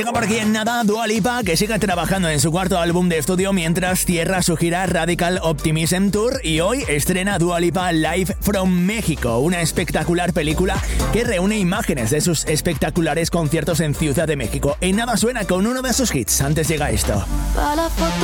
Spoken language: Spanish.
Llega por aquí en nada Dua Lipa, que sigue trabajando en su cuarto álbum de estudio mientras cierra su gira Radical Optimism Tour, y hoy estrena Dua Lipa Live from México, una espectacular película que reúne imágenes de sus espectaculares conciertos en Ciudad de México. En nada suena con uno de sus hits. Antes llega esto.